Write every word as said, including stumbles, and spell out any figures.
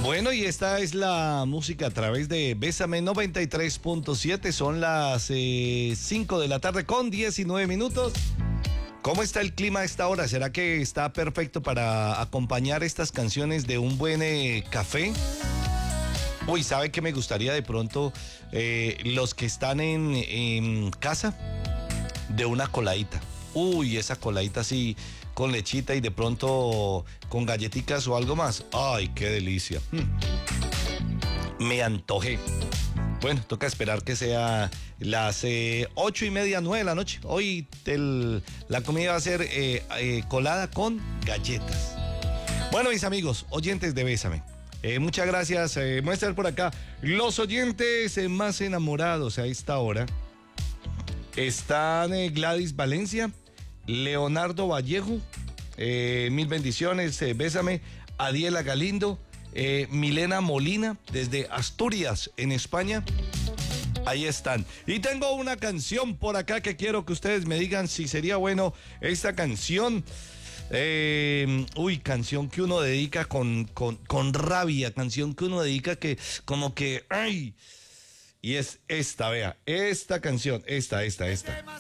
Bueno, y esta es la música a través de Bésame noventa y tres punto siete. Son las eh, cinco de la tarde con diecinueve minutos. ¿Cómo está el clima a esta hora? ¿Será que está perfecto para acompañar estas canciones de un buen eh, café? Uy, ¿sabe qué me gustaría de pronto? Eh, los que están en, en casa, de una coladita. Uy, esa coladita así con lechita y de pronto con galletitas o algo más. Ay, qué delicia. Mm. Me antojé. Bueno, toca esperar que sea las eh, ocho y media, nueve de la noche. Hoy el, la comida va a ser eh, eh, colada con galletas. Bueno, mis amigos, oyentes de Bésame. Eh, muchas gracias. Eh, muestran por acá los oyentes eh, más enamorados a esta hora. Están eh, Gladys Valencia, Leonardo Vallejo, eh, mil bendiciones, eh, Bésame, Adiela Galindo, eh, Milena Molina, desde Asturias, en España. Ahí están. Y tengo una canción por acá que quiero que ustedes me digan si sería bueno esta canción. Eh, uy, canción que uno dedica con, con, con rabia, canción que uno dedica que como que, ay, y es esta, vea, esta canción, esta, esta, esta.